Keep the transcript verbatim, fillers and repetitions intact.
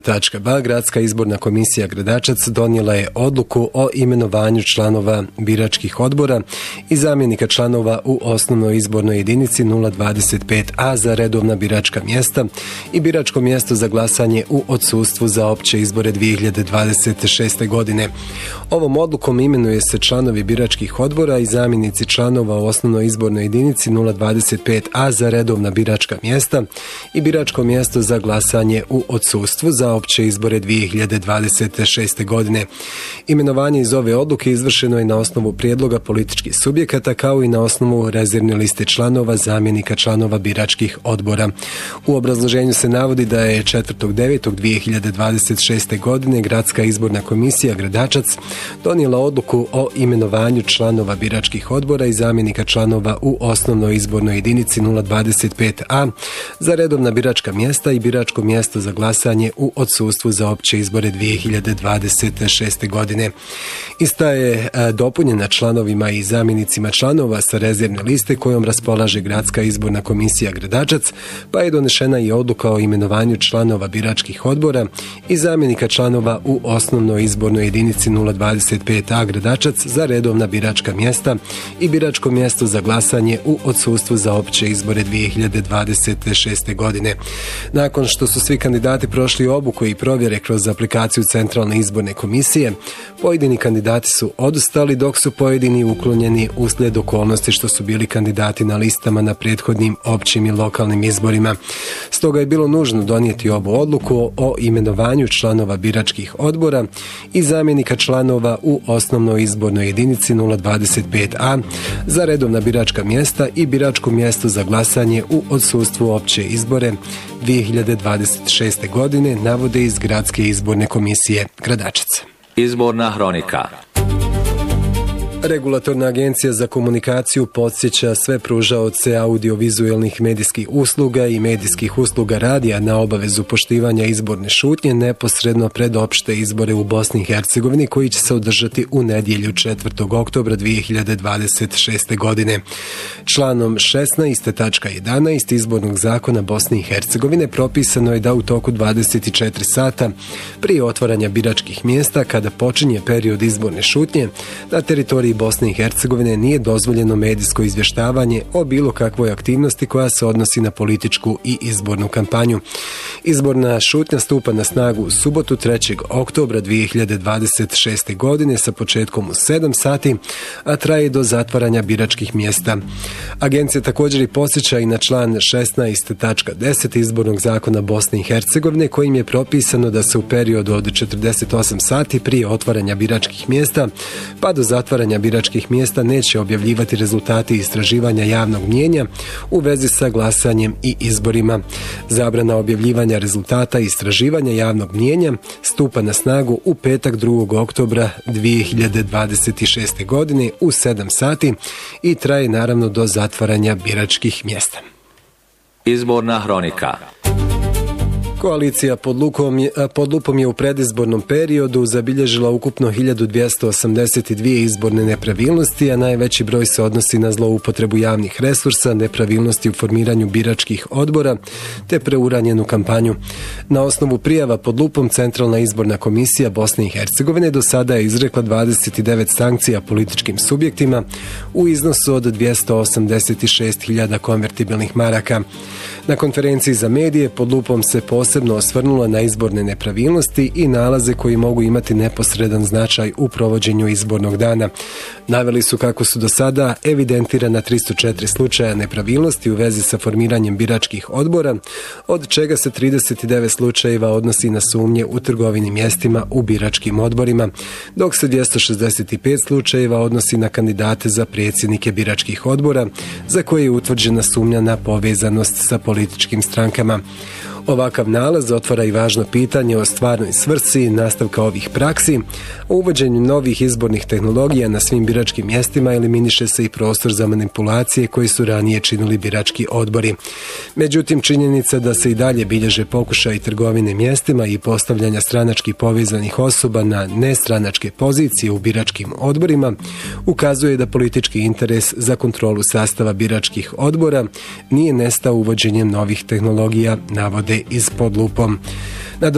Tačka ba. Gradska izborna komisija Gradačac donijela je odluku o imenovanju članova biračkih odbora i zamjenika članova u osnovnoj izbornoj jedinici nula dvadeset pet a za redovna biračka mjesta i biračko mjesto za glasanje u odsustvu za opće izbore dvije hiljade dvadeset šeste. godine. Ovom odlukom imenuje se članovi biračkih odbora i zamjenici članova u osnovnoj izbornoj jedinici nula dvadeset pet a za redovna biračka mjesta i biračko mjesto za glasanje u odsustvu za opće izbore dvije hiljade dvadeset šeste. godine. Imenovanje iz ove odluke izvršeno je na osnovu prijedloga političkih subjekata kao i na osnovu rezervne liste članova, zamjenika članova biračkih odbora. U obrazloženju se navodi da je četvrtog devetog dvije hiljade dvadeset šeste. godine Gradska izborna komisija Gradačac donijela odluku o imenovanju članova biračkih odbora i zamjenika članova u osnovnoj izbornoj jedinici nula dvadeset pet a za redovna biračka mjesta i biračko mjesto za glasanje u odsustvu za opće izbore dvije hiljade dvadeset šeste. godine. Ista je dopunjena članovima i zamjenicima članova sa rezervne liste kojom raspolaže Gradska izborna komisija Gradačac, pa je donešena i odluka o imenovanju članova biračkih odbora i zamjenika članova u osnovnoj izbornoj jedinici nula dvadeset pet a Gradačac za redovna biračka mjesta i biračko mjesto za glasanje u odsustvu za opće izbore dvije hiljade dvadeset šeste. godine. Nakon što su svi kandidati prošli obuku i provjere kroz aplikaciju Centralne izborne komisije, pojedini kandidati su odustali dok su pojedini uklonjeni uslijed okolnosti što su bili kandidati na listama na prethodnim općim i lokalnim izborima. Stoga je bilo nužno donijeti ovu odluku o imenovanju članova biračkih odbora i zamjenika članova u osnovnoj izbornoj jedinici nula dvadeset pet a za redovna biračka mjesta i biračko mjesto za glasanje u odsustvu opće izbore dvije hiljade dvadeset šeste. godine, navode iz Gradske izborne komisije Gradačac. Izborna hronika. Regulatorna agencija za komunikaciju podsjeća sve pružaoce audiovizualnih medijskih usluga i medijskih usluga radija na obavezu poštivanja izborne šutnje neposredno pred opšte izbore u Bosni i Hercegovini koji će se održati u nedjelju četvrtog oktobra dvije hiljade dvadeset šeste. godine. Članom šesnaest tačka jedanaest izbornog zakona Bosne i Hercegovine propisano je da u toku dvadeset četiri sata prije otvaranja biračkih mjesta kada počinje period izborne šutnje na teritoriji Bosne i Hercegovine nije dozvoljeno medijsko izvještavanje o bilo kakvoj aktivnosti koja se odnosi na političku i izbornu kampanju. Izborna šutnja stupa na snagu u subotu trećeg oktobra dvije hiljade dvadeset šeste. godine sa početkom u sedam sati, a traje do zatvaranja biračkih mjesta. Agencija također i podsjeća i na član šesnaest tačka deset izbornog zakona Bosne i Hercegovine kojim je propisano da se u periodu od četrdeset osam sati prije otvaranja biračkih mjesta pa do zatvaranja biračkih mjesta neće objavljivati rezultati istraživanja javnog mnijenja u vezi sa glasanjem i izborima. Zabrana objavljivanja rezultata istraživanja javnog mnijenja stupa na snagu u petak drugog oktobra dvije hiljade dvadeset šeste. godine u sedam sati i traje naravno do zatvaranja biračkih mjesta. Izborna hronika. Koalicija pod, lukom, pod lupom je u predizbornom periodu zabilježila ukupno hiljadu dvjesto osamdeset dvije izborne nepravilnosti, a najveći broj se odnosi na zloupotrebu javnih resursa, nepravilnosti u formiranju biračkih odbora te preuranjenu kampanju. Na osnovu prijava pod lupom Centralna izborna komisija Bosne i Hercegovine do sada je izrekla dvadeset devet sankcija političkim subjektima u iznosu od dvjesto osamdeset šest hiljada konvertibilnih maraka. Na konferenciji za medije pod lupom se posebno osvrnula na izborne nepravilnosti i nalaze koji mogu imati neposredan značaj u provođenju izbornog dana. Naveli su kako su do sada evidentirana tristo četiri slučaja nepravilnosti u vezi sa formiranjem biračkih odbora, od čega se trideset devet slučajeva odnosi na sumnje u trgovini mjestima u biračkim odborima, dok se dvjesto šezdeset pet slučajeva odnosi na kandidate za predsjednike biračkih odbora, za koje je utvrđena sumnja na povezanost sa političkim strankama. Ovakav nalaz otvara i važno pitanje o stvarnoj svrsi nastavka ovih praksi. O uvođenju novih izbornih tehnologija na svim biračkim mjestima eliminiše se i prostor za manipulacije koji su ranije činili birački odbori. Međutim, činjenica da se i dalje bilježe pokušaj trgovine mjestima i postavljanja stranački povezanih osoba na nestranačke pozicije u biračkim odborima ukazuje da politički interes za kontrolu sastava biračkih odbora nije nestao uvođenjem novih tehnologija, navode iz pod lupom.